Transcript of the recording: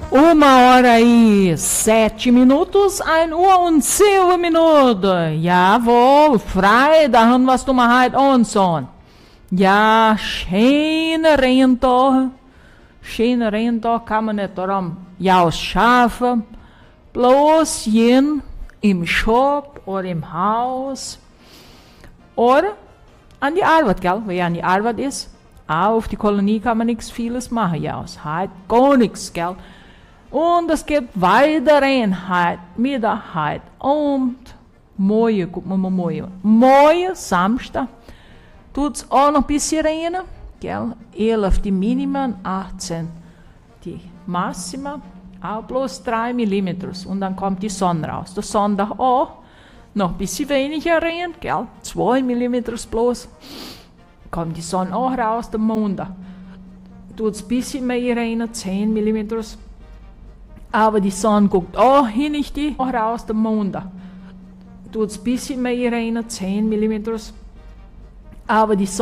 Uma hora e 7 minutos, 1 Uhr und 7 Minuten. Jawohl, Freitag was du mal halt uns on. Ja, schöne Regentag. Schöne Regentag kann man nicht darum ja schaffen. Bloß jen im Shop oder im Haus. Oder an die Arbeit, gell? Wer an die Arbeit ist. Auf die Kolonie kann man nichts vieles machen, ja. Es hat gar nichts, gell? Und es gibt weiterhin halt Mittag und morgen, guck mal morgen. Morgen, Samstag, tut es auch noch ein bisschen regnen, gell? 11 die Minimum, 18 die Maxima, auch bloß 3 mm. Und dann kommt die Sonne raus. Der Sonntag auch, noch ein bisschen weniger Regen, gell? 2 mm bloß. Kommt die Sonne auch raus, der Montag. Tut es ein bisschen mehr regnen, 10 mm. Aber die Sonne guckt auch hin, nicht die raus, der Montag. Tut es ein bisschen mehr regnen, 10 mm. Aber die Sonne